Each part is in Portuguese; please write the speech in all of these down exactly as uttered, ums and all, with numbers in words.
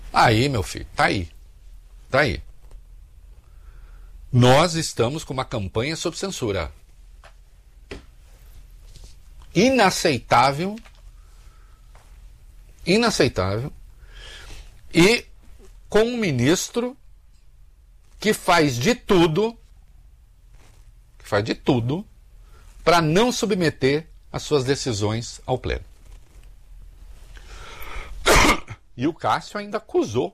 Aí, meu filho, tá aí. Tá aí. Nós estamos com uma campanha sob censura. Inaceitável. Inaceitável. E com um ministro que faz de tudo, que faz de tudo, para não submeter as suas decisões ao pleno. E o Cássio ainda acusou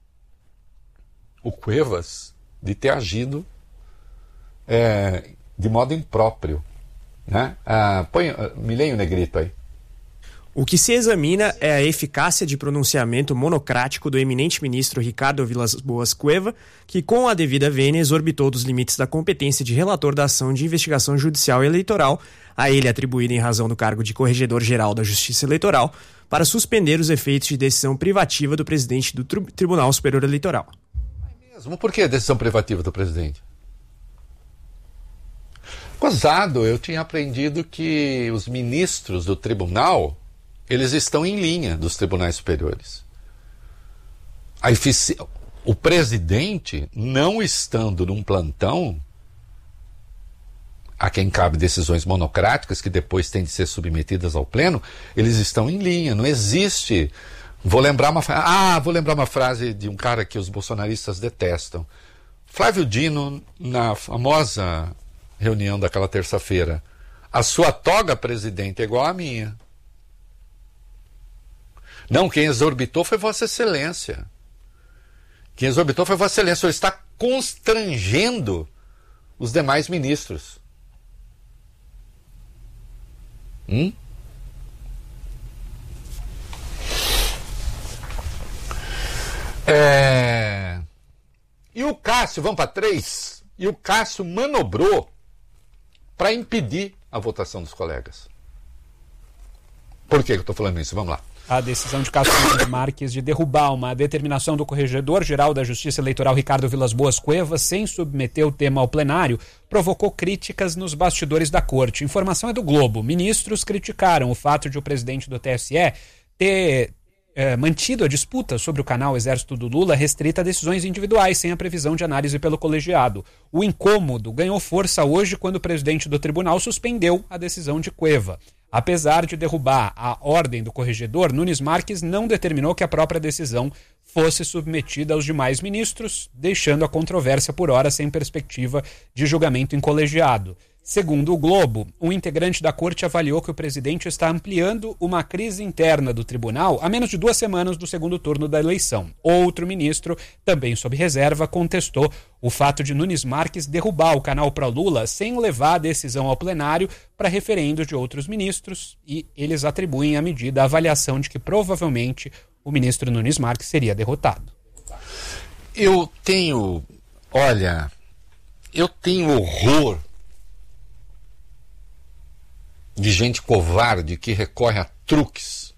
o Cuevas de ter agido é, de modo impróprio. Né? Ah, põe, me leia o negrito aí. O que se examina é a eficácia de pronunciamento monocrático do eminente ministro Ricardo Vilas Boas Cueva, que com a devida vênia exorbitou dos limites da competência de relator da ação de investigação judicial e eleitoral, a ele atribuída em razão do cargo de Corregedor-Geral da Justiça Eleitoral, para suspender os efeitos de decisão privativa do presidente do Tri- Tribunal Superior Eleitoral. É mesmo? Por que a decisão privativa do presidente? Gozado, eu tinha aprendido que os ministros do tribunal, eles estão em linha dos tribunais superiores. A efici... O presidente, não estando num plantão, a quem cabe decisões monocráticas que depois têm de ser submetidas ao pleno, eles estão em linha. Não existe... Vou lembrar uma, ah, vou lembrar uma frase de um cara que os bolsonaristas detestam. Flávio Dino, na famosa reunião daquela terça-feira, a sua toga, presidente, é igual à minha. Não, quem exorbitou foi Vossa Excelência. Quem exorbitou foi Vossa Excelência. O senhor está constrangendo os demais ministros. Hum? É... E o Cássio, vamos para três, e o Cássio manobrou para impedir a votação dos colegas. Por que eu estou falando isso? Vamos lá. A decisão de Cássio Marques de derrubar uma determinação do Corregedor-Geral da Justiça Eleitoral Ricardo Vilas Boas Cuevas sem submeter o tema ao plenário provocou críticas nos bastidores da corte. Informação é do Globo. Ministros criticaram o fato de o presidente do T S E ter é, mantido a disputa sobre o canal Exército do Lula restrita a decisões individuais sem a previsão de análise pelo colegiado. O incômodo ganhou força hoje quando o presidente do tribunal suspendeu a decisão de Cueva. Apesar de derrubar a ordem do corregedor, Nunes Marques não determinou que a própria decisão fosse submetida aos demais ministros, deixando a controvérsia por hora sem perspectiva de julgamento em colegiado. Segundo o Globo, um integrante da corte avaliou que o presidente está ampliando uma crise interna do tribunal a menos de duas semanas do segundo turno da eleição. Outro ministro, também sob reserva, contestou o fato de Nunes Marques derrubar o canal pró-Lula sem levar a decisão ao plenário para referendo de outros ministros, e eles atribuem à medida a avaliação de que provavelmente o ministro Nunes Marques seria derrotado. Eu tenho, olha, eu tenho horror de gente covarde que recorre a truques,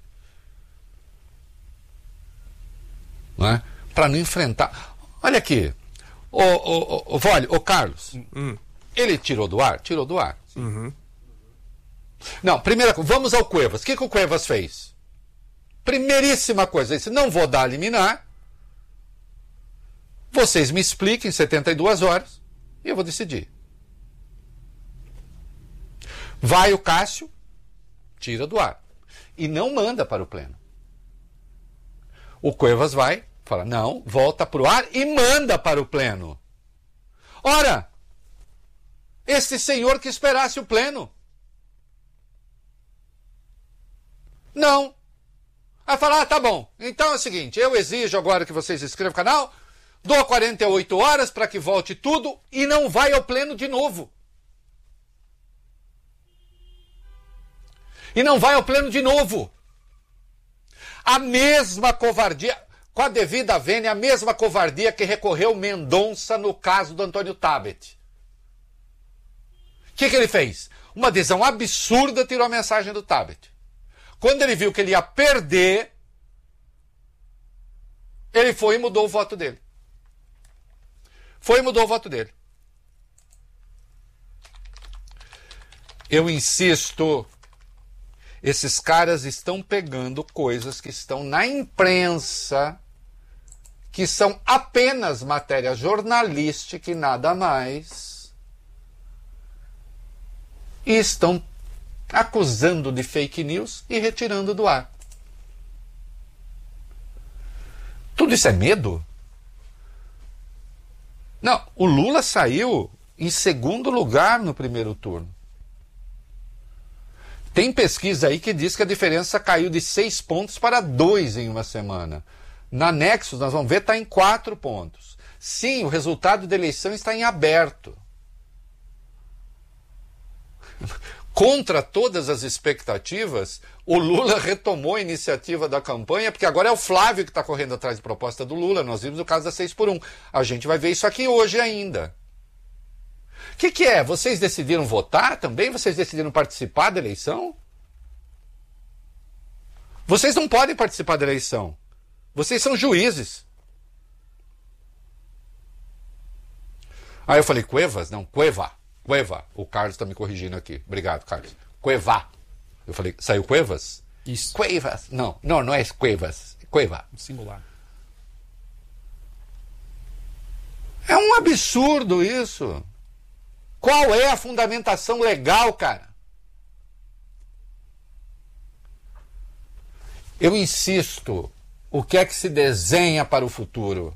não é? Para não enfrentar. Olha aqui, o, o, o, Vole, o Carlos, hum. ele tirou do ar? Tirou do ar. Uhum. Não, primeira coisa, vamos ao Cuevas. O que, que o Cuevas fez? Primeiríssima coisa, ele disse, não vou dar a liminar, vocês me expliquem em setenta e duas horas e eu vou decidir. Vai o Cássio, tira do ar. E não manda para o pleno. O Cuevas vai, fala, não, volta para o ar e manda para o pleno. Ora, esse senhor que esperasse o pleno. Não. Aí fala, ah, tá bom. Então é o seguinte, eu exijo agora que vocês inscrevam o canal, dou quarenta e oito horas para que volte tudo e não vai ao pleno de novo. E não vai ao pleno de novo. A mesma covardia, com a devida vênia, a mesma covardia que recorreu Mendonça no caso do Antônio Tabet. O que, que ele fez? Uma decisão absurda, tirou a mensagem do Tabet. Quando ele viu que ele ia perder, ele foi e mudou o voto dele. Foi e mudou o voto dele. Eu insisto... Esses caras estão pegando coisas que estão na imprensa que são apenas matéria jornalística e nada mais, e estão acusando de fake news e retirando do ar. Tudo isso é medo? Não, o Lula saiu em segundo lugar no primeiro turno. Tem pesquisa aí que diz que a diferença caiu de seis pontos para dois em uma semana. Na Nexus, nós vamos ver, está em quatro pontos. Sim, o resultado da eleição está em aberto. Contra todas as expectativas, o Lula retomou a iniciativa da campanha, porque agora é o Flávio que está correndo atrás de proposta do Lula. Nós vimos o caso da seis por um. A gente vai ver isso aqui hoje ainda. O que, que é? Vocês decidiram votar também? Vocês decidiram participar da eleição? Vocês não podem participar da eleição. Vocês são juízes. Aí eu falei, Cuevas? Não, Cueva. Cueva. O Carlos está me corrigindo aqui. Obrigado, Carlos. Cueva. Eu falei, saiu Cuevas? Isso. Cuevas. Não, não, não é Cuevas. Cueva. Singular. É um absurdo isso. Qual é a fundamentação legal, cara? Eu insisto, o que é que se desenha para o futuro?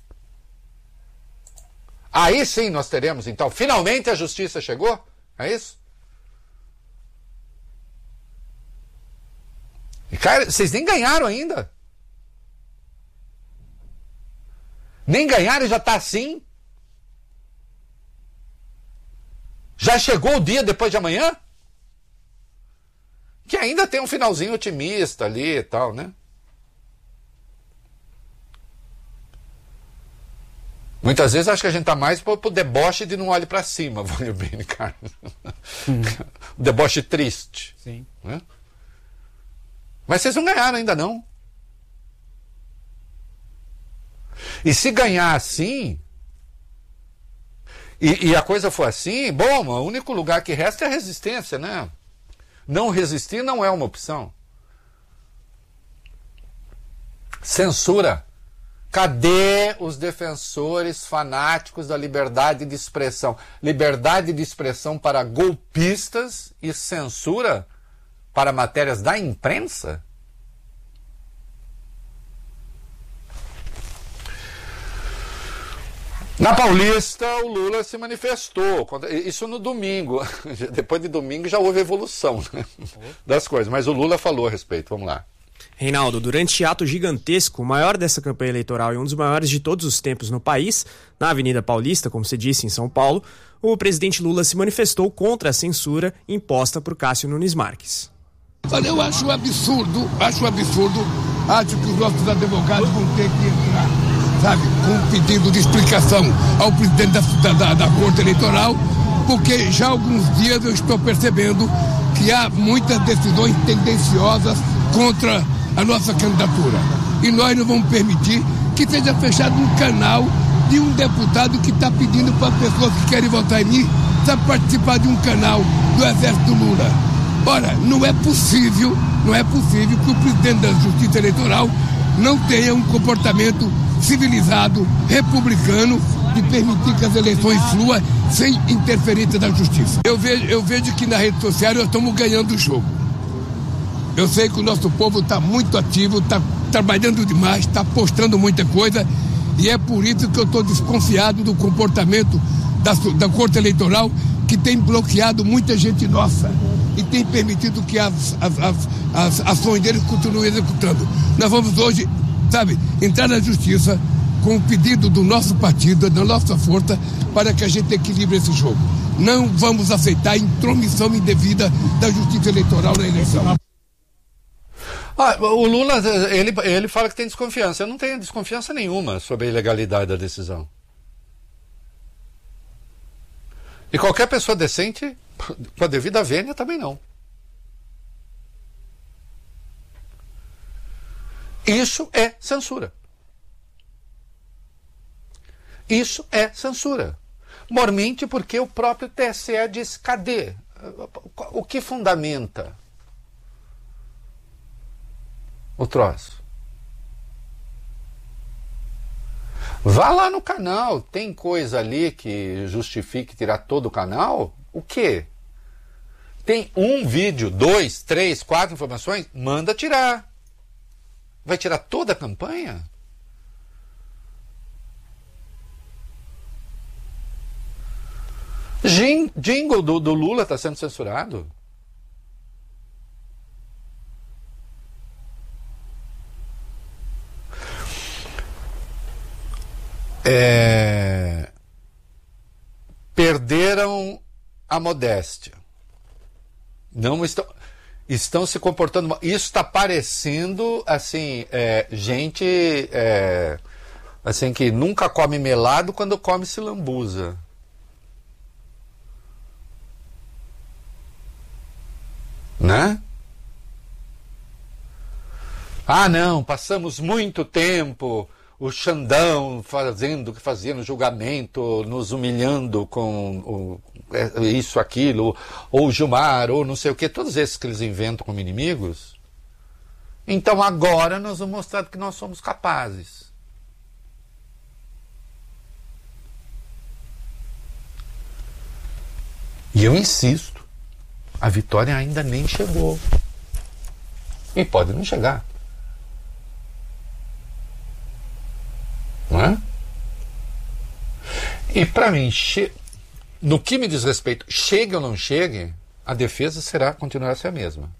Aí sim nós teremos, então, finalmente a justiça chegou? É isso? E, cara, vocês nem ganharam ainda. Nem ganharam e já está assim? Já chegou o dia depois de amanhã? Que ainda tem um finalzinho otimista ali e tal, né? Muitas vezes acho que a gente tá mais pro, pro deboche de não olhe para cima, Vânia bem, cara. Hum. O deboche triste. Sim. Né? Mas vocês não ganharam ainda não. E se ganhar assim, e, e a coisa for assim, bom, o único lugar que resta é a resistência, né? Não resistir não é uma opção. Censura. Cadê os defensores fanáticos da liberdade de expressão? Liberdade de expressão para golpistas e censura para matérias da imprensa? Na Paulista, o Lula se manifestou. Isso no domingo. Depois de domingo já houve evolução, né, das coisas. Mas o Lula falou a respeito. Vamos lá. Reinaldo, durante ato gigantesco, o maior dessa campanha eleitoral e um dos maiores de todos os tempos no país, na Avenida Paulista, como você disse, em São Paulo, o presidente Lula se manifestou contra a censura imposta por Cássio Nunes Marques. Olha, eu acho absurdo, acho absurdo, acho que os nossos advogados vão ter que entrar, sabe, com um pedido de explicação ao presidente da, da, da Corte Eleitoral, porque já há alguns dias eu estou percebendo que há muitas decisões tendenciosas contra a nossa candidatura. E nós não vamos permitir que seja fechado um canal de um deputado que está pedindo para pessoas que querem votar em mim, sabe, participar de um canal do Exército Lula. Ora, não é possível, não é possível que o presidente da Justiça Eleitoral não tenha um comportamento civilizado, republicano, de permitir que as eleições fluam sem interferência da justiça. Eu vejo, eu vejo que na rede social nós estamos ganhando o jogo. Eu sei que o nosso povo está muito ativo, está trabalhando demais, está postando muita coisa, e é por isso que eu estou desconfiado do comportamento da, da Corte Eleitoral, que tem bloqueado muita gente nossa e tem permitido que as, as, as, as ações deles continuem executando. Nós vamos hoje, sabe, entrar na justiça com o pedido do nosso partido, da nossa força, para que a gente equilibre esse jogo. Não vamos aceitar intromissão indevida da Justiça Eleitoral na eleição. Ah, o Lula, ele, ele fala que tem desconfiança. Eu não tenho desconfiança nenhuma sobre a ilegalidade da decisão. E qualquer pessoa decente, com a devida vênia, também não. Isso é censura. Isso é censura. Mormente porque o próprio T S E diz, cadê? O que fundamenta o troço? Vá lá no canal, tem coisa ali que justifique tirar todo o canal? O quê? Tem um vídeo, dois, três, quatro informações? Manda tirar. Vai tirar toda a campanha? Jing, jingle do, do Lula está sendo censurado. É... Perderam a modéstia. Não estão, estão se comportando mal. Isso está parecendo assim, é, gente é, assim que nunca come melado quando come se lambuza. Né? Ah, não, passamos muito tempo o Xandão fazendo o que fazia no julgamento, nos humilhando com o, isso, aquilo, ou o Gilmar, ou não sei o que, todos esses que eles inventam como inimigos. Então agora nós vamos mostrar que nós somos capazes. E eu insisto, a vitória ainda nem chegou. E pode não chegar. Não é? E para mim, che... no que me diz respeito, chegue ou não chegue, a defesa será, continuará a ser a mesma.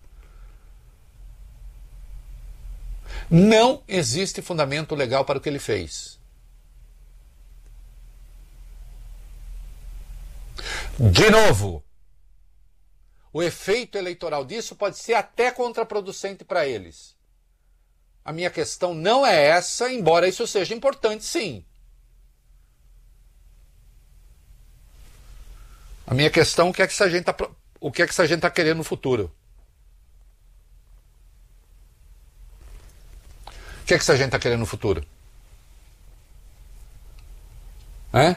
Não existe fundamento legal para o que ele fez. De novo, o efeito eleitoral disso pode ser até contraproducente para eles. A minha questão não é essa, embora isso seja importante, sim. A minha questão, o que é que essa gente está, o que é que essa gente está querendo no futuro? O que é que essa gente está querendo no futuro? É?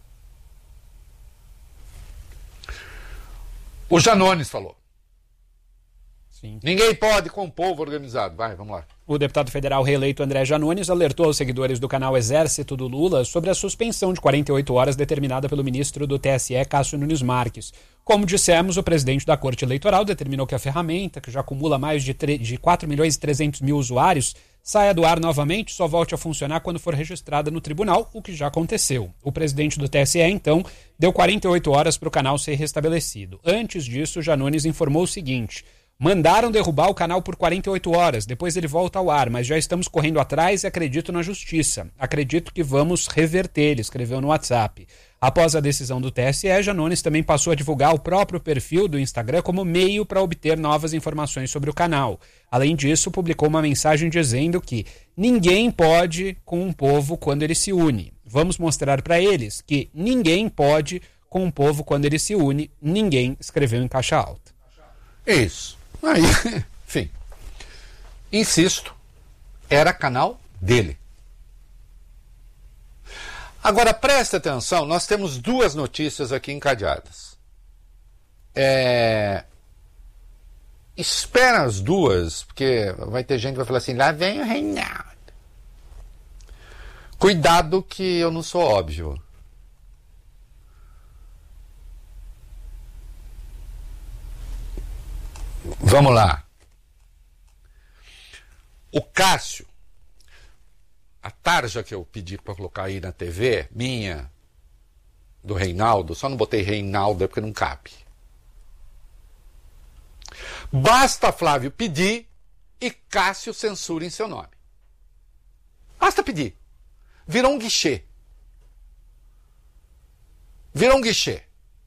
O Janones falou. Sim. Ninguém pode com o povo organizado. Vai, vamos lá. O deputado federal reeleito André Janones alertou aos seguidores do canal Exército do Lula sobre a suspensão de quarenta e oito horas determinada pelo ministro do T S E, Cássio Nunes Marques. Como dissemos, o presidente da Corte Eleitoral determinou que a ferramenta, que já acumula mais de, de quatro milhões e trezentos mil usuários, saia do ar novamente e só volte a funcionar quando for registrada no tribunal, o que já aconteceu. O presidente do T S E, então, deu quarenta e oito horas para o canal ser restabelecido. Antes disso, Janones informou o seguinte: mandaram derrubar o canal por quarenta e oito horas, depois ele volta ao ar, mas já estamos correndo atrás e acredito na justiça. Acredito que vamos reverter, ele escreveu no WhatsApp. Após a decisão do T S E, Janones também passou a divulgar o próprio perfil do Instagram como meio para obter novas informações sobre o canal. Além disso, publicou uma mensagem dizendo que ninguém pode com um povo quando ele se une. Vamos mostrar para eles que ninguém pode com um povo quando ele se une. Ninguém, escreveu em caixa alta. Isso. Aí, enfim, insisto, era canal dele. Agora preste atenção, nós temos duas notícias aqui encadeadas. É... Espera as duas, porque vai ter gente que vai falar assim, lá vem o Reinaldo. Cuidado que eu não sou óbvio. Vamos lá. O Cássio, a tarja que eu pedi para colocar aí na T V, minha, do Reinaldo, só não botei Reinaldo porque não cabe. Basta Flávio pedir e Cássio censura em seu nome. Basta pedir. Virou um guichê. Virou um guichê.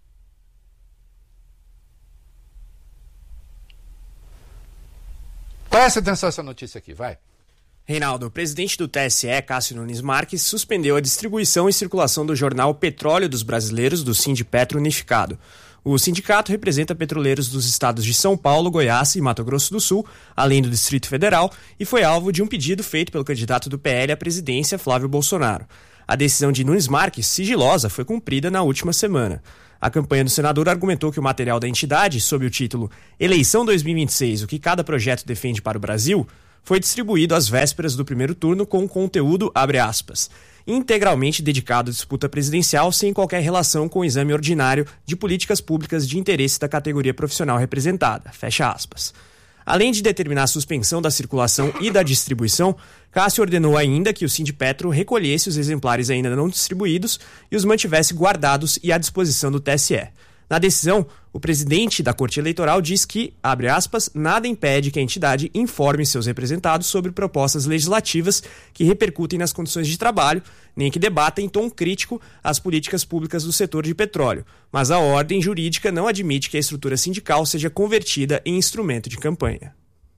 Presta atenção nessa notícia aqui, vai. Reinaldo, o presidente do T S E, Cássio Nunes Marques, suspendeu a distribuição e circulação do jornal Petróleo dos Brasileiros, do Sindipetro Unificado. O sindicato representa petroleiros dos estados de São Paulo, Goiás e Mato Grosso do Sul, além do Distrito Federal, e foi alvo de um pedido feito pelo candidato do P L à presidência, Flávio Bolsonaro. A decisão de Nunes Marques, sigilosa, foi cumprida na última semana. A campanha do senador argumentou que o material da entidade, sob o título Eleição dois mil e vinte e seis, o que cada projeto defende para o Brasil, foi distribuído às vésperas do primeiro turno com o conteúdo, abre aspas, integralmente dedicado à disputa presidencial sem qualquer relação com o exame ordinário de políticas públicas de interesse da categoria profissional representada. Fecha aspas. Além de determinar a suspensão da circulação e da distribuição, Cássio ordenou ainda que o Sindipetro recolhesse os exemplares ainda não distribuídos e os mantivesse guardados e à disposição do T S E. Na decisão, o presidente da Corte Eleitoral diz que, abre aspas, nada impede que a entidade informe seus representados sobre propostas legislativas que repercutem nas condições de trabalho, nem que debata em tom crítico as políticas públicas do setor de petróleo. Mas a ordem jurídica não admite que a estrutura sindical seja convertida em instrumento de campanha.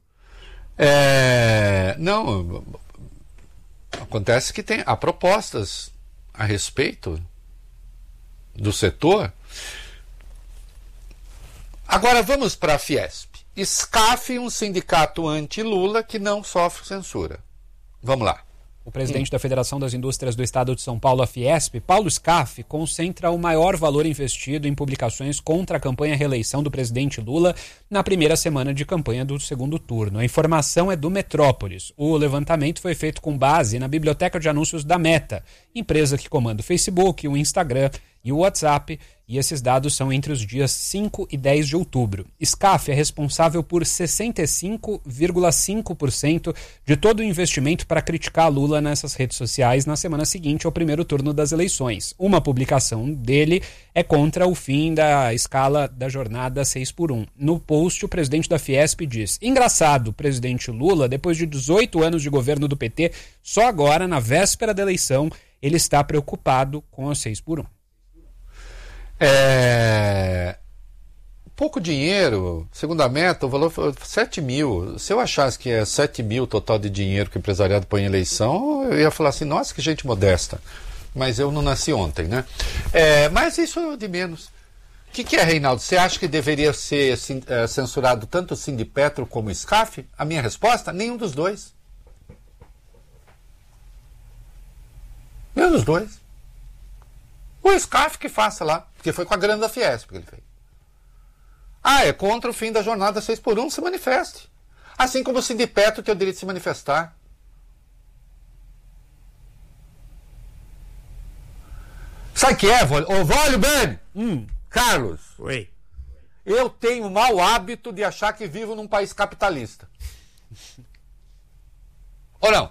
É, não, acontece que tem, há propostas a respeito do setor. Agora vamos para a Fiesp. SCAF, um sindicato anti-Lula que não sofre censura. Vamos lá. O presidente da Federação das Indústrias do Estado de São Paulo, a Fiesp, Paulo Scaff, concentra o maior valor investido em publicações contra a campanha reeleição do presidente Lula na primeira semana de campanha do segundo turno. A informação é do Metrópolis. O levantamento foi feito com base na biblioteca de anúncios da Meta, empresa que comanda o Facebook, o Instagram e o WhatsApp, e esses dados são entre os dias cinco e dez de outubro. Scaff é responsável por sessenta e cinco vírgula cinco por cento de todo o investimento para criticar Lula nessas redes sociais na semana seguinte ao primeiro turno das eleições. Uma publicação dele é contra o fim da escala da jornada seis por um. No post, o presidente da Fiesp diz: engraçado, presidente Lula, depois de dezoito anos de governo do P T, só agora, na véspera da eleição, ele está preocupado com a seis por um. É... Pouco dinheiro, segundo a Meta, o valor foi sete mil. Se eu achasse que é sete mil total de dinheiro que o empresariado põe em eleição, eu ia falar assim, nossa, que gente modesta. Mas eu não nasci ontem, né? É, mas isso é de menos. O que, que é, Reinaldo? Você acha que deveria ser censurado tanto o Sindipetro como o SCAF? A minha resposta, nenhum dos dois. Nenhum dos dois. O SCAF que faça lá, porque foi com a grana da Fiesp que ele fez. Ah, é contra o fim da jornada seis por um, se manifeste. Assim como o Sindipetro tem o direito de se manifestar. Sabe o que é, Vólio? Ô, Vólio, bem! Hum, Carlos. Oi. Eu tenho o mau hábito de achar que vivo num país capitalista. Ou não?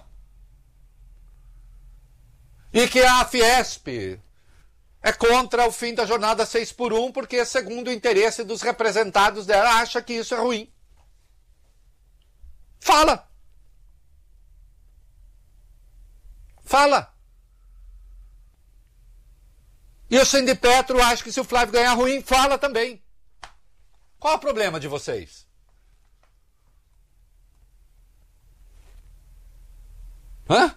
E que a Fiesp é contra o fim da jornada seis por um, porque, segundo o interesse dos representados dela, acha que isso é ruim. Fala! Fala! E o Sindipetro acha que se o Flávio ganhar ruim, fala também. Qual é o problema de vocês? Hã?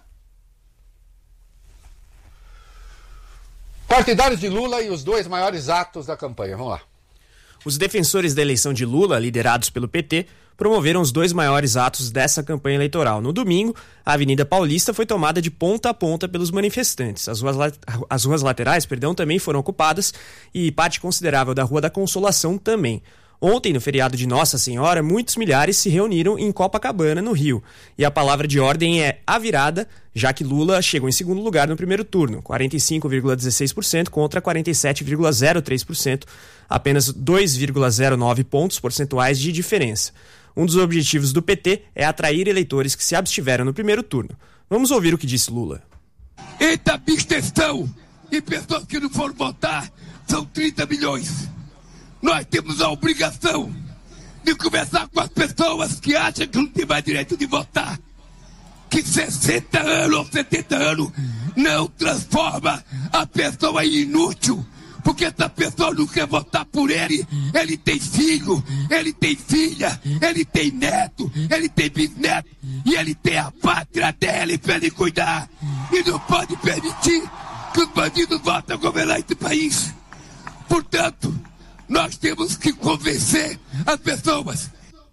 Partidários de Lula e os dois maiores atos da campanha. Vamos lá. Os defensores da eleição de Lula, liderados pelo P T, promoveram os dois maiores atos dessa campanha eleitoral. No domingo, a Avenida Paulista foi tomada de ponta a ponta pelos manifestantes. As ruas, as ruas laterais, perdão, também foram ocupadas e parte considerável da Rua da Consolação também. Ontem, no feriado de Nossa Senhora, muitos milhares se reuniram em Copacabana, no Rio. E a palavra de ordem é a virada, já que Lula chegou em segundo lugar no primeiro turno, quarenta e cinco vírgula dezesseis por cento contra quarenta e sete vírgula zero três por cento, apenas dois vírgula zero nove pontos percentuais de diferença. Um dos objetivos do P T é atrair eleitores que se abstiveram no primeiro turno. Vamos ouvir o que disse Lula. Eita, abstenção! E pessoas que não foram votar são trinta milhões. Nós temos a obrigação de conversar com as pessoas que acham que não tem mais direito de votar. Que sessenta anos ou setenta anos não transforma a pessoa em inútil. Porque essa pessoa não quer votar por ele. Ele tem filho, ele tem filha, ele tem neto, ele tem bisneto. E ele tem a pátria dele para ele cuidar. E não pode permitir que os bandidos voltem a governar esse país. Portanto, nós temos que convencer as pessoas.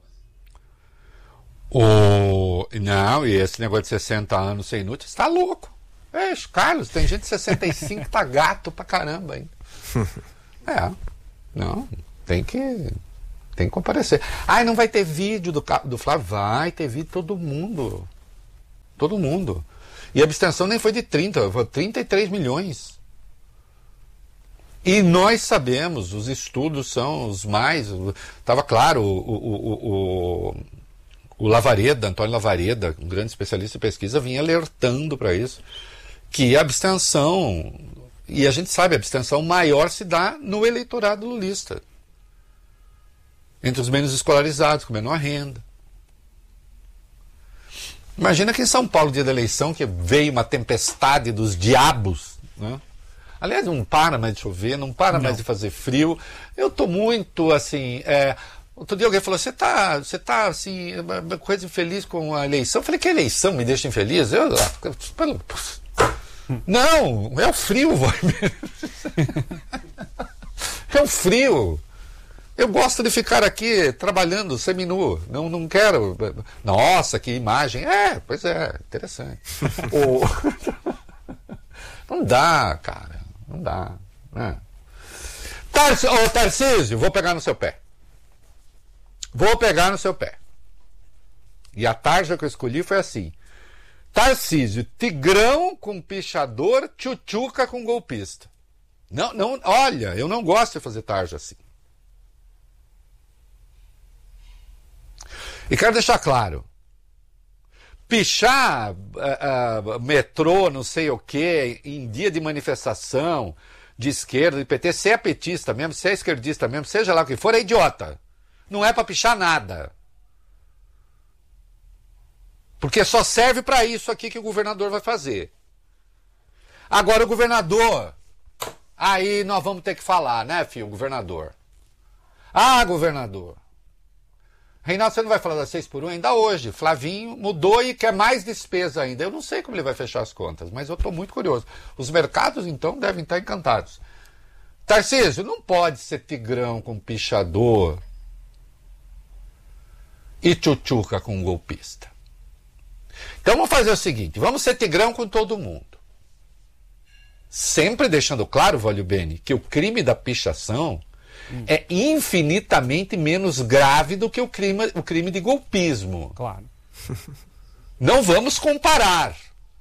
O... Não, e esse negócio de sessenta anos ser inútil, você tá louco. É, Carlos, tem gente de sessenta e cinco que tá gato pra caramba ainda. É, não, tem que tem que comparecer. Ai, não vai ter vídeo do, do Flávio? Vai ter vídeo, todo mundo. Todo mundo. E a abstenção nem foi de trinta, foi trinta e três milhões. E nós sabemos, os estudos são os mais... Estava claro, o, o, o, o Lavareda, Antônio Lavareda, um grande especialista em pesquisa, vinha alertando para isso, que a abstenção, e a gente sabe, a abstenção maior se dá no eleitorado lulista. Entre os menos escolarizados, com menor renda. Imagina que em São Paulo, dia da eleição, que veio uma tempestade dos diabos, né? Aliás, não para mais de chover, não para não. mais de fazer frio. Eu estou muito, assim... É... Outro dia alguém falou, você está, você tá, assim, coisa infeliz com a eleição? Eu falei, que eleição me deixa infeliz? Eu... Não, é o frio, vai. É o frio. Eu gosto de ficar aqui trabalhando seminu. Não, não quero... Nossa, que imagem. É, pois é, interessante. o... Não dá, cara. Não dá. Né? Tarc... Ô, Tarcísio, vou pegar no seu pé. Vou pegar no seu pé. E a tarja que eu escolhi foi assim. Tarcísio, tigrão com pichador, tchutchuca com golpista. Não, não, olha, eu não gosto de fazer tarja assim. E quero deixar claro. Pichar uh, uh, metrô, não sei o quê, em dia de manifestação de esquerda, de P T, se é petista mesmo, se é esquerdista mesmo, seja lá o que for, é idiota. Não é para pichar nada. Porque só serve para isso aqui que o governador vai fazer. Agora o governador, aí nós vamos ter que falar, né, filho, governador? Ah, governador. Reinaldo, você não vai falar das seis por um ainda hoje. Flavinho mudou e quer mais despesa ainda. Eu não sei como ele vai fechar as contas, mas eu estou muito curioso. Os mercados, então, devem estar encantados. Tarcísio, não pode ser tigrão com pichador e tchutchuca com golpista. Então vamos fazer o seguinte, vamos ser tigrão com todo mundo. Sempre deixando claro, Vólio Bene, que o crime da pichação hum. é infinitamente menos grave do que o crime, o crime de golpismo. Claro. Não vamos comparar.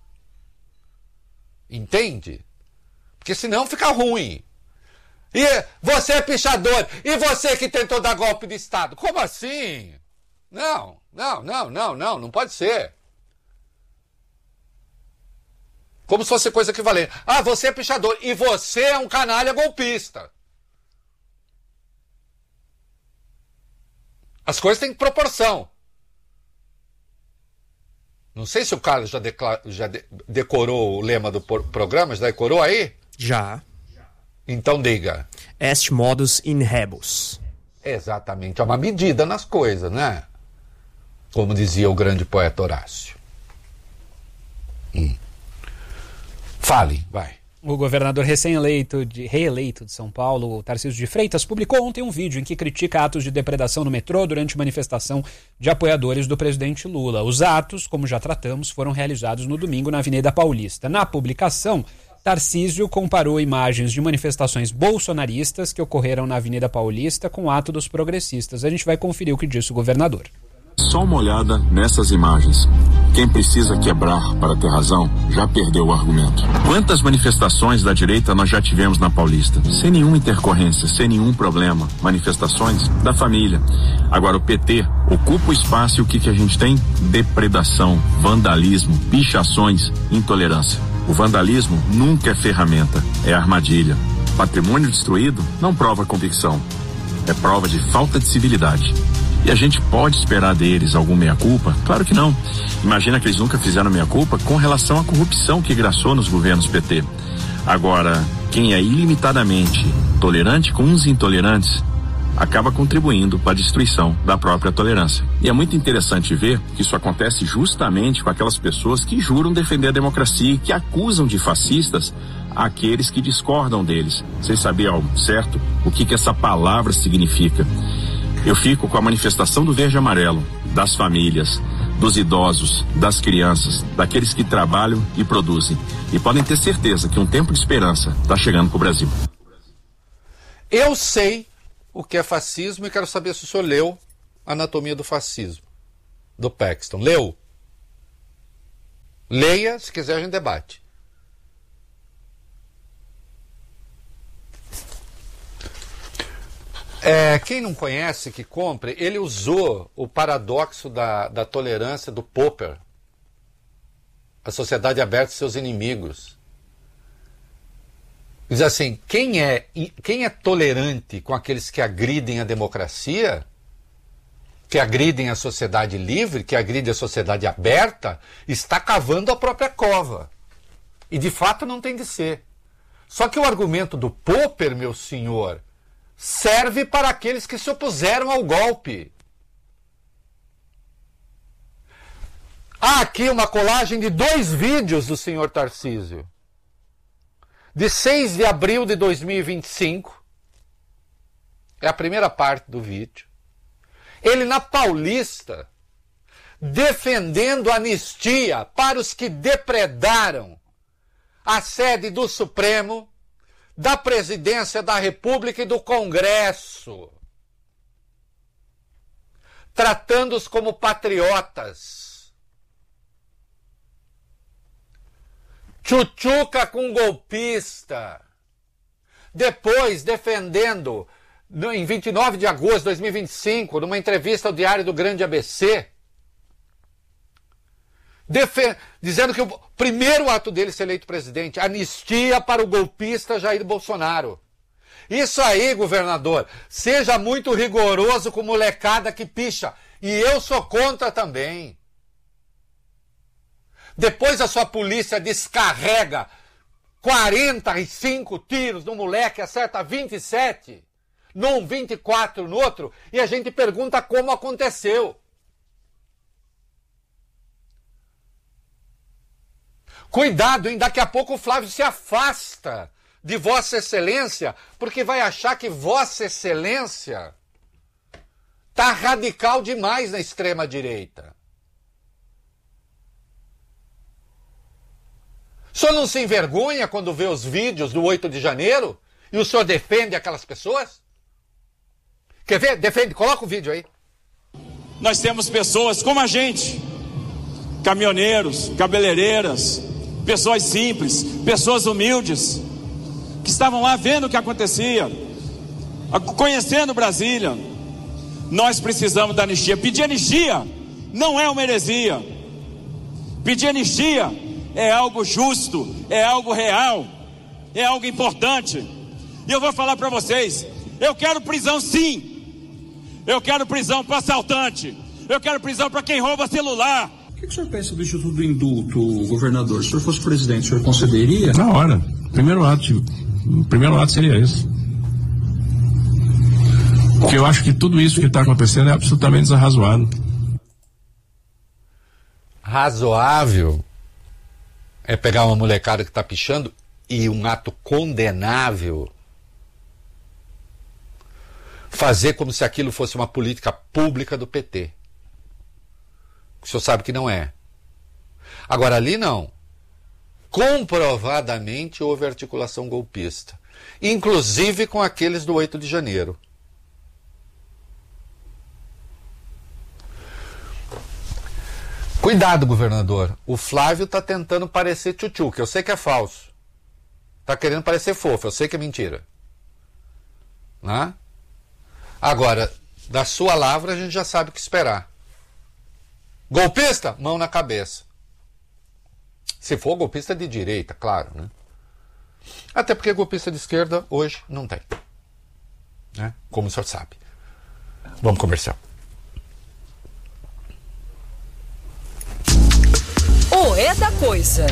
Entende? Porque senão fica ruim. E você é pichador, e você que tentou dar golpe de Estado. Como assim? Não, não, não, não, não, não pode ser. Como se fosse coisa equivalente. Ah, você é pichador, e você é um canalha golpista. As coisas têm proporção. Não sei se o Carlos já, declara, já de, decorou o lema do por, programa, já decorou aí? Já. Então diga. Est modus in rebus. Exatamente, é uma medida nas coisas, né? Como dizia o grande poeta Horácio. Hum. Fale, vai. O governador recém-eleito de, reeleito de São Paulo, Tarcísio de Freitas, publicou ontem um vídeo em que critica atos de depredação no metrô durante manifestação de apoiadores do presidente Lula. Os atos, como já tratamos, foram realizados no domingo na Avenida Paulista. Na publicação, Tarcísio comparou imagens de manifestações bolsonaristas que ocorreram na Avenida Paulista com o ato dos progressistas. A gente vai conferir o que disse o governador. Só uma olhada nessas imagens. Quem precisa quebrar para ter razão, já perdeu o argumento. Quantas manifestações da direita nós já tivemos na Paulista? Sem nenhuma intercorrência, sem nenhum problema. Manifestações da família. Agora o P T ocupa o espaço e o que, que a gente tem? Depredação, vandalismo, pichações, intolerância. O vandalismo nunca é ferramenta, é armadilha. Patrimônio destruído não prova convicção. É prova de falta de civilidade. E a gente pode esperar deles alguma meia-culpa? Claro que não. Imagina que eles nunca fizeram meia-culpa com relação à corrupção que graçou nos governos P T. Agora, quem é ilimitadamente tolerante com os intolerantes, acaba contribuindo para a destruição da própria tolerância. E é muito interessante ver que isso acontece justamente com aquelas pessoas que juram defender a democracia e que acusam de fascistas aqueles que discordam deles. Vocês sabiam ao certo o que, que essa palavra significa? Eu fico com a manifestação do verde e amarelo, das famílias, dos idosos, das crianças, daqueles que trabalham e produzem. E podem ter certeza que um tempo de esperança está chegando para o Brasil. Eu sei o que é fascismo e quero saber se o senhor leu Anatomia do Fascismo, do Paxton. Leu? Leia, se quiser a gente debate. É, quem não conhece, que compre, ele usou o paradoxo da, da tolerância do Popper. A sociedade aberta aos seus inimigos. Diz assim, quem é, quem é tolerante com aqueles que agridem a democracia, que agridem a sociedade livre, que agridem a sociedade aberta, está cavando a própria cova. E de fato não tem de ser. Só que o argumento do Popper, meu senhor, serve para aqueles que se opuseram ao golpe. Há aqui uma colagem de dois vídeos do senhor Tarcísio. De seis de abril de dois mil e vinte e cinco. É a primeira parte do vídeo. Ele na Paulista, defendendo anistia para os que depredaram a sede do Supremo, da Presidência da República e do Congresso, tratando-os como patriotas. Tchutchuca com golpista. Depois, defendendo, no, em vinte e nove de agosto de dois mil e vinte e cinco, numa entrevista ao Diário do Grande A B C, Defe- dizendo que o primeiro ato dele ser eleito presidente, anistia para o golpista Jair Bolsonaro. Isso aí, governador, seja muito rigoroso com molecada que picha. E eu sou contra também. Depois a sua polícia descarrega quarenta e cinco tiros no moleque, acerta vinte e sete, num vinte e quatro no outro, e a gente pergunta como aconteceu. Cuidado, hein? Daqui a pouco o Flávio se afasta de Vossa Excelência, porque vai achar que Vossa Excelência está radical demais na extrema-direita. O senhor não se envergonha quando vê os vídeos do oito de janeiro e o senhor defende aquelas pessoas? Quer ver? Defende, coloca o vídeo aí. Nós temos pessoas como a gente, caminhoneiros, cabeleireiras, pessoas simples, pessoas humildes, que estavam lá vendo o que acontecia, conhecendo Brasília. Nós precisamos da anistia. Pedir anistia não é uma heresia. Pedir anistia é algo justo, é algo real, é algo importante. E eu vou falar para vocês, eu quero prisão sim. Eu quero prisão para assaltante. Eu quero prisão para quem rouba celular. O que o senhor pensa do Instituto do Indulto, governador? Se o senhor fosse presidente, o senhor concederia? Na hora. Primeiro ato. O primeiro ato seria esse. Porque eu acho que tudo isso que está acontecendo é absolutamente desarrazoado. Razoável é pegar uma molecada que está pichando e um ato condenável fazer como se aquilo fosse uma política pública do P T. O senhor sabe que não é. Agora ali não. Comprovadamente houve articulação golpista. Inclusive com aqueles do oito de janeiro. Cuidado, governador. O Flávio está tentando parecer tchutchu, que eu sei que é falso. Está querendo parecer fofo, eu sei que é mentira. Né? Agora, da sua lavra a gente já sabe o que esperar. Golpista? Mão na cabeça. Se for golpista de direita, claro, né? Até porque golpista de esquerda hoje não tem. Né? Como o senhor sabe. Vamos comercial. O É da Coisa.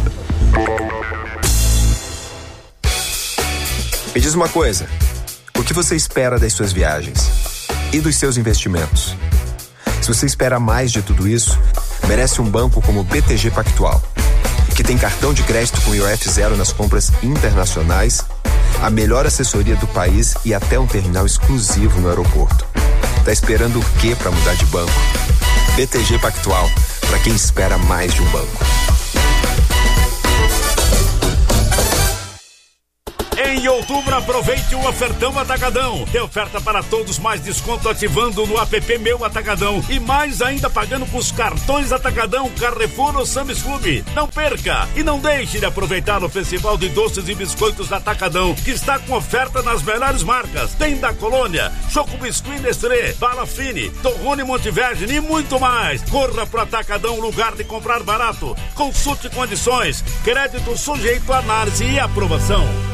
Me diz uma coisa. O que você espera das suas viagens? E dos seus investimentos? Se você espera mais de tudo isso, merece um banco como o B T G Pactual, que tem cartão de crédito com I O F zero nas compras internacionais, a melhor assessoria do país e até um terminal exclusivo no aeroporto. Tá esperando o quê para mudar de banco? B T G Pactual, para quem espera mais de um banco. Em outubro, aproveite o ofertão Atacadão. Tem oferta para todos, mais desconto ativando no app Meu Atacadão. E mais ainda pagando com os cartões Atacadão, Carrefour ou Sam's Club. Não perca e não deixe de aproveitar o Festival de Doces e Biscoitos da Atacadão, que está com oferta nas melhores marcas. Tem da Colônia, Choco Biscuit Nestlé, Bala Fine, Torrone Montevergine e muito mais. Corra pro Atacadão, lugar de comprar barato. Consulte condições. Crédito sujeito a análise e aprovação.